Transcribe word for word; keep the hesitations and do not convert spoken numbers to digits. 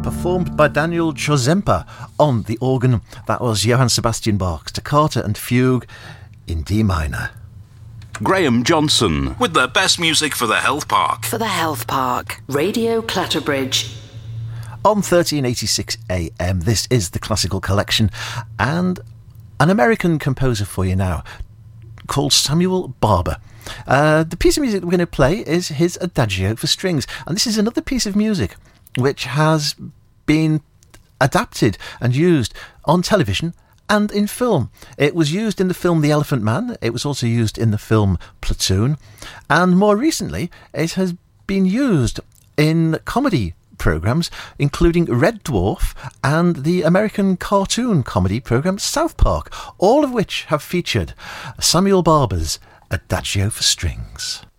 performed by Daniel Czempa on the organ. That was Johann Sebastian Bach's Toccata and Fugue in D minor. Graham Johnson with the best music for the Health Park. For the Health Park, Radio Clatterbridge. On thirteen eighty-six A M, this is the Classical Collection, and an American composer for you now, called Samuel Barber. Uh, the piece of music that we're going to play is his Adagio for Strings, and this is another piece of music which has been adapted and used on television and in film. It was used in the film The Elephant Man, it was also used in the film Platoon, and more recently it has been used in comedy programmes, including Red Dwarf and the American cartoon comedy programme South Park, all of which have featured Samuel Barber's Adagio for Strings.